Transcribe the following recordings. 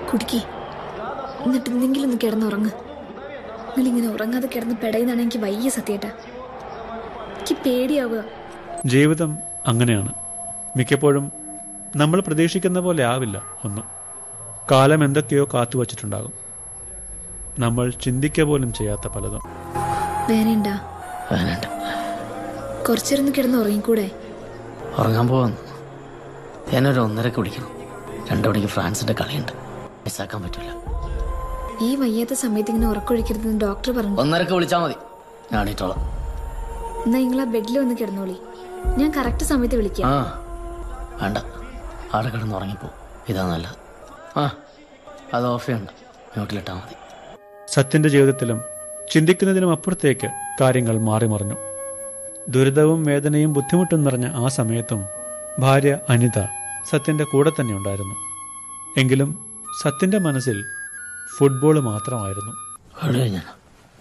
കുടിക്കേ, എന്നിട്ട് എന്തെങ്കിലും ഒന്ന് കിടന്നുറങ്ങ്. നിങ്ങളിങ്ങനെ ഉറങ്ങാതെ കിടന്ന് പെടയുന്നതാണ് എനിക്ക് വയ്യ സത്യേട്ടാ. എനിക്ക് പേടിയാവുക. ജീവിതം അങ്ങനെയാണ്. മിക്കപ്പോഴും നമ്മൾ പ്രതീക്ഷിക്കുന്ന പോലെ ആവില്ല ഒന്നും. കാലം എന്തൊക്കെയോ കാത്തുവച്ചിട്ടുണ്ടാകും, നമ്മൾ ചിന്തിക്കുക പോലും ചെയ്യാത്ത പലതും. വേനയുണ്ടാ? കുറച്ചിരുന്ന് കിടന്ന് ഉറങ്ങിക്കൂടെ? ഉറങ്ങാൻ പോവാന്ന്. ഞാനൊരു 1:30 കുടിക്കണം. 2 മണിക്ക് ഫ്രാൻസിന്റെ കളിയുണ്ട്, മിസ്സാക്കാൻ പറ്റില്ല. ഈ വയ്യാത്ത സമയത്ത് ഇങ്ങനെ ഉറക്കൊഴിക്കരുതെന്ന് ഡോക്ടർ പറഞ്ഞു. 1:30 വിളിച്ചാൽ മതി, ഞാൻ എണീറ്റോളാം. എന്നാ നിങ്ങൾ ആ ബെഡിൽ വന്ന് കിടന്നോളി, ഞാൻ കറക്റ്റ് സമയത്ത് വിളിക്കാം. ആ വേണ്ട, ആടെ കിടന്ന് ഉറങ്ങിപ്പോ, ഇതാ നല്ലത്. ആ അത് ഓഫ് ചെയ്യണ്ട, മ്യൂട്ടിലിട്ടാൽ മതി. സത്യന്റെ ജീവിതത്തിലും ചിന്തിക്കുന്നതിനും അപ്പുറത്തേക്ക് കാര്യങ്ങൾ മാറി മറിഞ്ഞു. ദുരിതവും വേദനയും ബുദ്ധിമുട്ടും നിറഞ്ഞ ആ സമയത്തും ഭാര്യ അനിത സത്യന്റെ കൂടെ തന്നെ ഉണ്ടായിരുന്നു. എങ്കിലും സത്യന്റെ മനസ്സിൽ ഫുട്ബോൾ മാത്രമായിരുന്നു. കളി കഴിഞ്ഞാ?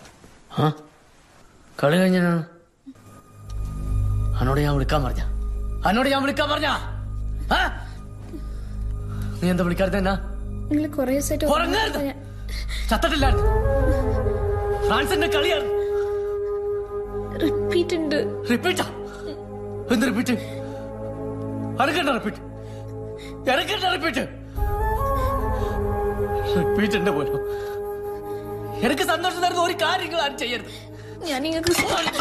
കളി കഴിഞ്ഞാ? അന്നോട് ഞാൻ വിളിക്കാൻ പറഞ്ഞ നീ എന്താ വിളിക്കാറുണ്ട്? എന്നാ നിങ്ങൾ കുറെ ദിവസമായിട്ട് ചത്തിട്ടില്ലായിരുന്നു. ഫ്രാൻസിന്റെ കളിയാണ്. റിപ്പീറ്റ് ഉണ്ട്. റിപ്പീറ്റാ? എന്ത് റിപ്പീറ്റ്? അനക്കണ്ട repeat, എനക്കണ്ട repeat. റിപ്പീറ്റിന്റെ പോലും എനിക്ക് സന്തോഷം തരുന്ന ഒരു കാര്യങ്ങൾ ആരും ചെയ്യരുത്. ഞാൻ നിങ്ങൾക്ക്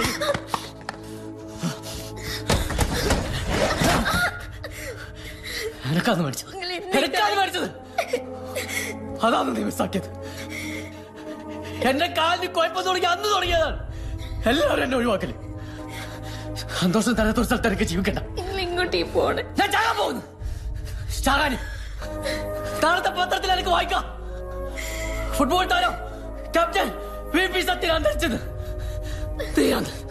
എനക്കാന്ന് മേടിച്ചത്, അതാണ് നീ മിസ്സാക്കിയത്. എന്റെ കാലിന് കുഴപ്പം തുടങ്ങി അന്ന് തുടങ്ങിയതാണ്. എല്ലാവരും എന്നെ ഒഴിവാക്കല്. സന്തോഷം തരാത്ത ഒരു സ്ഥലത്ത് എനിക്ക് ജീവിക്കണ്ട. ഇങ്ങോട്ടേ പോണേ. ഞാൻ ചാകാൻ പോകുന്നു. നാളത്തെ പത്രത്തിൽ എനിക്ക് വായിക്കാം. ഫുട്ബോൾ താരം ക്യാപ്റ്റൻ VP സത്യൻ അന്തരിച്ചത്.